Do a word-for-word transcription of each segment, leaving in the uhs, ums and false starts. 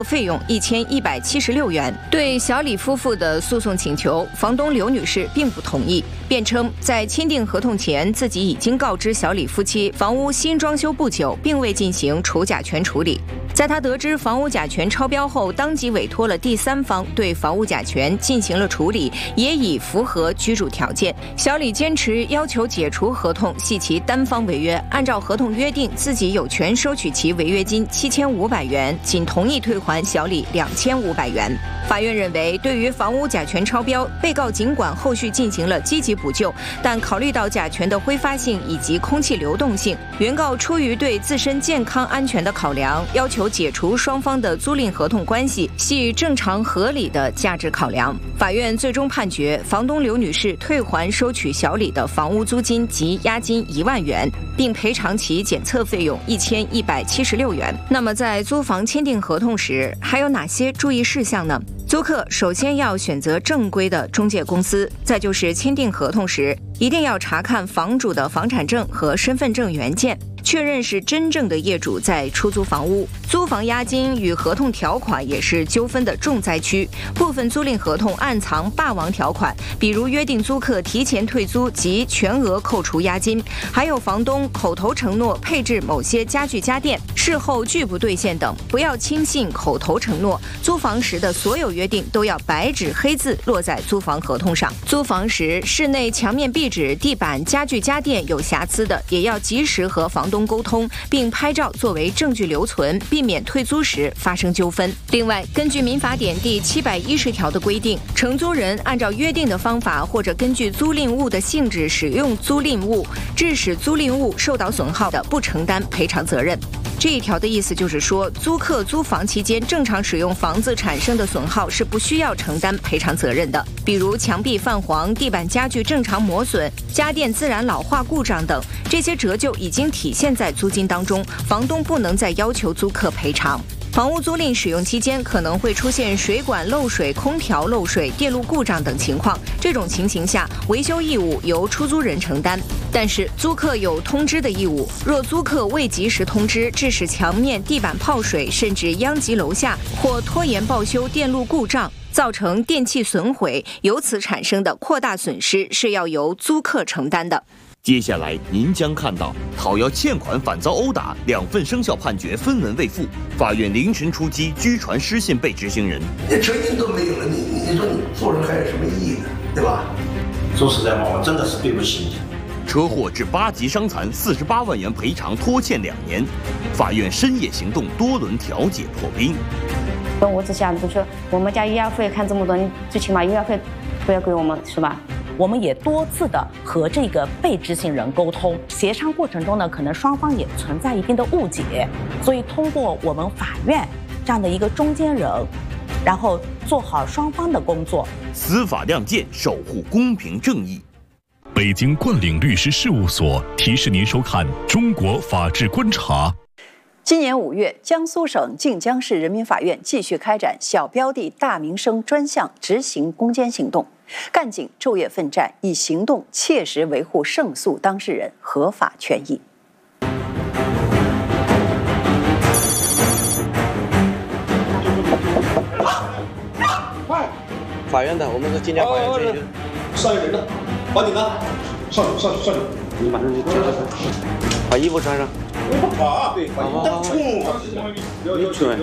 费用一千一百七十六元。对小李夫妇的诉讼请求，房东刘女士并不同意，辩称在签订合同前，自己已经告知小李夫妻房屋新装修不久，并未进行除甲醛处理。在他得知房屋甲醛超标后，当即委托了第三方对房屋甲醛进行了处理，也已符合居住条件。小李坚持要求解除合同，系其单方违约。按照合同约定，自己有权收取其违约金七千五百元，仅同意退还小李两千五百元。法院认为，对于房屋甲醛超标，被告尽管后续进行了积极补救，但考虑到甲醛的挥发性以及空气流动性，原告出于对自身健康安全的考量，要求解除双方的租赁合同关系，系正常合理的价值考量。法院最终判决房东刘女士退还收取小李的房屋租金及押金一万元，并赔偿其检测费用一千一百七十六元。那么在租房签订合同时，还有哪些注意事项呢？租客首先要选择正规的中介公司，再就是签订合同时，一定要查看房主的房产证和身份证原件，确认是真正的业主在出租房屋。租房押金与合同条款也是纠纷的重灾区，部分租赁合同暗藏霸王条款，比如约定租客提前退租及全额扣除押金，还有房东口头承诺配置某些家具家电，事后拒不兑现等。不要轻信口头承诺，租房时的所有约定都要白纸黑字落在租房合同上。租房时室内墙面壁纸、地板、家具家电有瑕疵的，也要及时和房东沟通，并拍照作为证据留存，避免退租时发生纠纷。另外，根据民法典第七百一十条的规定，承租人按照约定的方法或者根据租赁物的性质使用租赁物，致使租赁物受到损耗的，不承担赔偿责任。这一条的意思就是说，租客租房期间正常使用房子产生的损耗是不需要承担赔偿责任的，比如墙壁泛黄、地板家具正常磨损、家电自然老化故障等，这些折旧已经体现在租金当中，房东不能再要求租客赔偿。房屋租赁使用期间可能会出现水管漏水、空调漏水、电路故障等情况，这种情形下，维修义务由出租人承担。但是租客有通知的义务，若租客未及时通知，致使墙面、地板泡水，甚至殃及楼下，或拖延报修电路故障，造成电器损毁，由此产生的扩大损失是要由租客承担的。 接下来您将看到讨要欠款反遭殴打，两份生效判决分文未付，法院凌晨出击拘传失信被执行人。 你诚信都没有了，你你说你做人还有什么意义呢？对吧？ 说实在话，我真的是对不起你。 车祸致八级伤残，四十八万元赔偿拖欠两年，法院深夜行动，多轮调解破冰。 我只想就是我们家医药费看这么多，你最起码医药费不要给我们，是吧？ 我们也多次的和这个被执行人沟通，协商过程中呢，可能双方也存在一定的误解，所以通过我们法院这样的一个中间人，然后做好双方的工作， 司法亮剑，守护公平正义。 北京冠岭律师事务所提示您收看《中国法治观察》。 今年五月，江苏省靖江市人民法院继续开展小标的大名声专项执行攻坚行动，干警昼夜奋战，以行动切实维护胜诉当事人合法权益。 法院的，我们是晋江法院这一上人呢？把你呢？上去，上去，上去！ 你马上就穿上，把衣服穿上。 啊，对，把衣服穿上。 你去。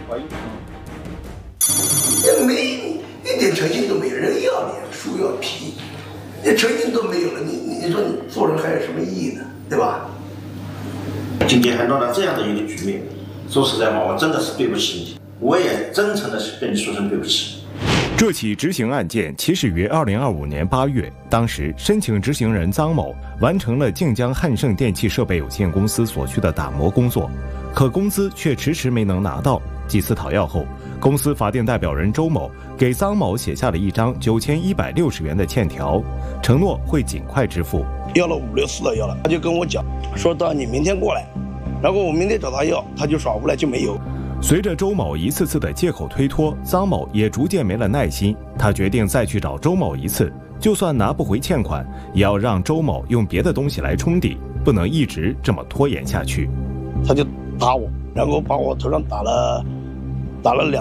这没一点诚信都没有，人要脸，树要皮，你诚信都没有了，你你说你做人还有什么意义呢？对吧？ 今天还弄到这样的一个局面，说实在话，我真的是对不起你，我也真诚的跟你说声对不起。 这起执行案件起始于二零二五年八月，当时申请执行人张某完成了靖江汉盛电气设备有限公司所需的打磨工作，可工资却迟迟没能拿到。几次讨要后，公司法定代表人周某给张某写下了一张九千一百六十元的欠条，承诺会尽快支付。 要了五六次了，要了，他就跟我讲，说到你明天过来，然后我明天找他要，他就耍无赖就没有。 随着周某一次次的借口推脱，张某也逐渐没了耐心，他决定再去找周某一次，就算拿不回欠款，也要让周某用别的东西来冲抵，不能一直这么拖延下去。 他就打我，然后把我头上打了打了两